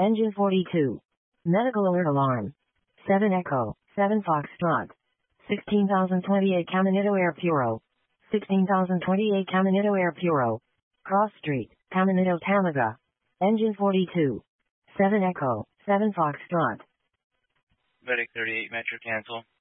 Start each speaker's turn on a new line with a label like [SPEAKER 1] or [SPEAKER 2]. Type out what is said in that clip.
[SPEAKER 1] Engine 42. Medical alert alarm. 7 Echo, 7 Foxtrot. 16,028 Caminito Air Puro. 16,028 Caminito Air Puro. Cross Street, Caminito Tamaga. Engine 42. 7 Echo, 7 Foxtrot.
[SPEAKER 2] Vedic 38 Metro cancel.